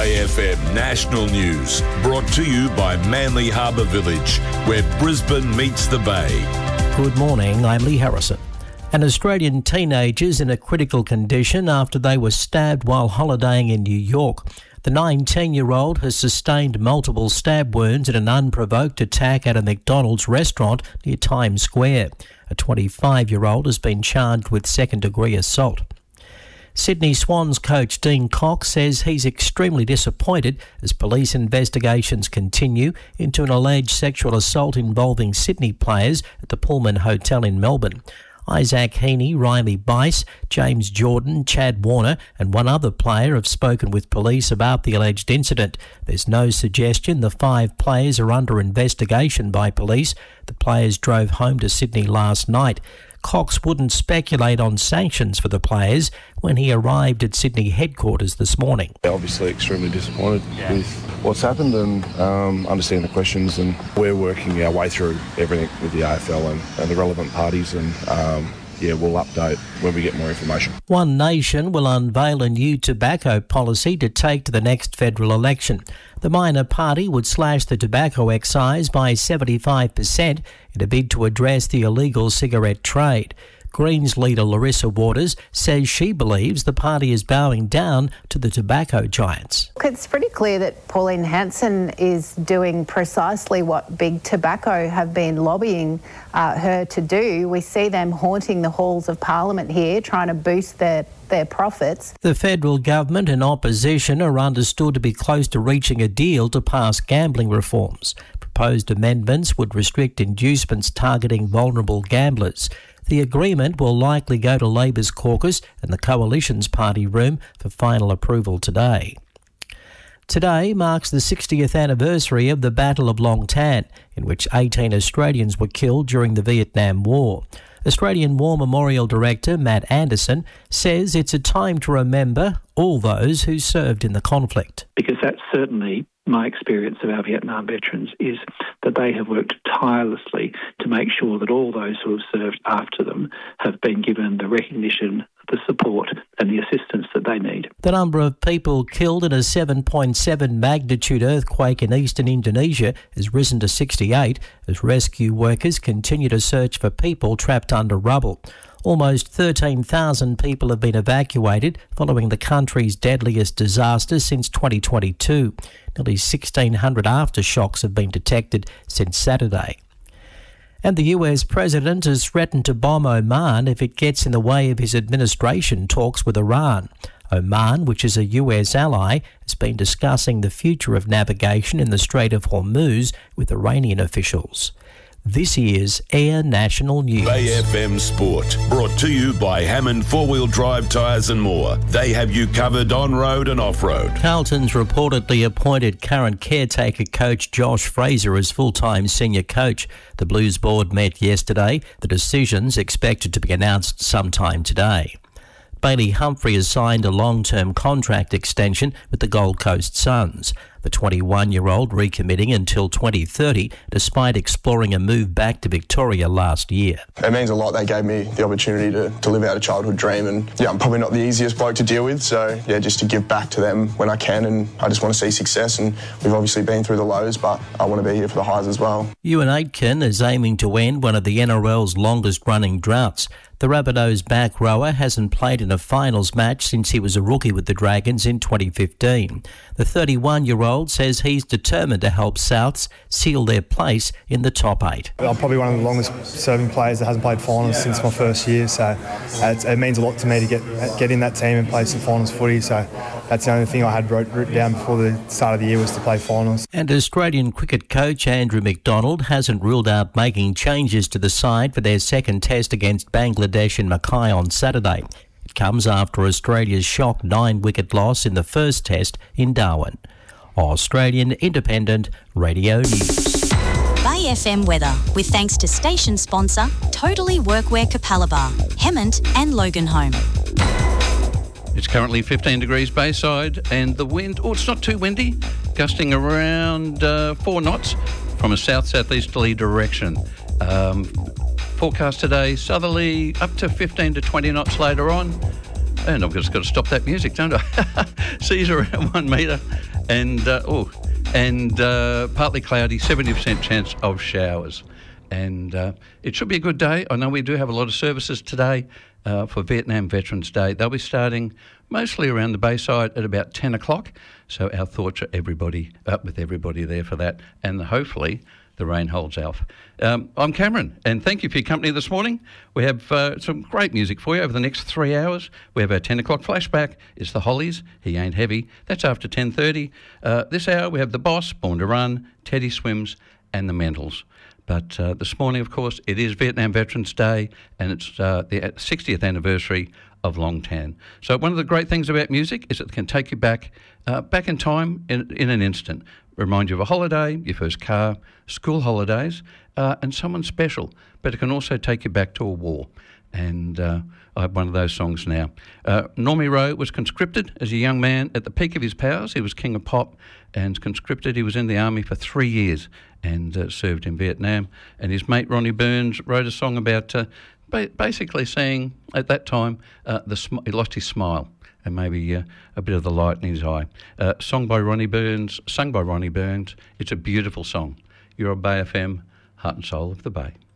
Bay FM National News, brought to you by Manly Harbour Village, where Brisbane meets the Bay. Good morning, I'm Lee Harrison. An Australian teenager is in a critical condition after they were stabbed while holidaying in New York. The 19-year-old has sustained multiple stab wounds in an unprovoked attack at a McDonald's restaurant near Times Square. A 25-year-old has been charged with second-degree assault. Sydney Swans coach Dean Cox says he's extremely disappointed as police investigations continue into an alleged sexual assault involving Sydney players at the Pullman Hotel in Melbourne. Isaac Heaney, Riley Bice, James Jordan, Chad Warner and one other player have spoken with police about the alleged incident. There's no suggestion the 5 players are under investigation by police. The players drove home to Sydney last night. Cox wouldn't speculate on sanctions for the players when he arrived at Sydney headquarters this morning. Obviously extremely disappointed with what's happened and understand the questions, and we're working our way through everything with the AFL and the relevant parties, and we'll update when we get more information. One Nation will unveil a new tobacco policy to take to the next federal election. The minor party would slash the tobacco excise by 75% in a bid to address the illegal cigarette trade. Greens leader Larissa Waters says she believes the party is bowing down to the tobacco giants. It's pretty clear that Pauline Hanson is doing precisely what Big Tobacco have been lobbying her to do. We see them haunting the halls of Parliament here, trying to boost their profits. The federal government and opposition are understood to be close to reaching a deal to pass gambling reforms. Proposed amendments would restrict inducements targeting vulnerable gamblers. The agreement will likely go to Labor's caucus and the Coalition's party room for final approval today. Today marks the 60th anniversary of the Battle of Long Tan, in which 18 Australians were killed during the Vietnam War. Australian War Memorial Director Matt Anderson says it's a time to remember all those who served in the conflict. Because that's certainly my experience of our Vietnam veterans, is that they have worked tirelessly to make sure that all those who have served after them have been given the recognition, the support and the assistance that they need. The number of people killed in a 7.7 magnitude earthquake in eastern Indonesia has risen to 68 as rescue workers continue to search for people trapped under rubble. Almost 13,000 people have been evacuated following the country's deadliest disaster since 2022. Nearly 1,600 aftershocks have been detected since Saturday. And the US president has threatened to bomb Oman if it gets in the way of his administration talks with Iran. Oman, which is a US ally, has been discussing the future of navigation in the Strait of Hormuz with Iranian officials. This is Air National News. Bay FM Sport, brought to you by Hammond 4-Wheel Drive Tyres and More. They have you covered on-road and off-road. Carlton's reportedly appointed current caretaker coach Josh Fraser as full-time senior coach. The Blues board met yesterday. The decision's expected to be announced sometime today. Bailey Humphrey has signed a long-term contract extension with the Gold Coast Suns. The 21-year-old recommitting until 2030 despite exploring a move back to Victoria last year. It means a lot. They gave me the opportunity to live out a childhood dream, and I'm probably not the easiest bloke to deal with, so just to give back to them when I can, and I just want to see success, and we've obviously been through the lows, but I want to be here for the highs as well. Ewan Aitken is aiming to end one of the NRL's longest running droughts. The Rabbitohs back rower hasn't played in a finals match since he was a rookie with the Dragons in 2015. The 31-year-old says he's determined to help Souths seal their place in the top 8. I'm probably one of the longest serving players that hasn't played finals since my first year, so it means a lot to me to get in that team and play some finals footy, so that's the only thing I had written down before the start of the year was to play finals. And Australian cricket coach Andrew McDonald hasn't ruled out making changes to the side for their second test against Bangladesh in Mackay on Saturday. It comes after Australia's shock 9-wicket loss in the first test in Darwin. Australian Independent Radio News. Bay FM weather, with thanks to station sponsor Totally Workwear Capalaba, Hemmant and Loganholme. It's currently 15 degrees Bayside, and the wind, it's not too windy, gusting around 4 knots from a south-southeasterly direction. Forecast today, southerly up to 15 to 20 knots later on. And I've just got to stop that music, don't I? Seas around 1 metre and partly cloudy, 70% chance of showers. And it should be a good day. I know we do have a lot of services today for Vietnam Veterans Day. They'll be starting mostly around the Bayside at about 10 o'clock. So our thoughts are with everybody there for that. And hopefully the rain holds off. I'm Cameron, and thank you for your company this morning. We have some great music for you over the next 3 hours. We have our 10 o'clock flashback. It's the Hollies, He Ain't Heavy. That's after 10:30. This hour we have The Boss, Born to Run, Teddy Swims, and The Mentals. But this morning, of course, it is Vietnam Veterans Day, and it's the 60th anniversary of Long Tan. So one of the great things about music is it can take you back in time in an instant. Remind you of a holiday, your first car, school holidays, and someone special. But it can also take you back to a war. And I have one of those songs now. Normie Rowe was conscripted as a young man at the peak of his powers. He was king of pop and conscripted. He was in the army for 3 years and served in Vietnam. And his mate Ronnie Burns wrote a song about basically saying at that time he lost his smile and maybe a bit of the light in his eye. Sung by Ronnie Burns. It's a beautiful song. You're on Bay FM, heart and soul of the Bay.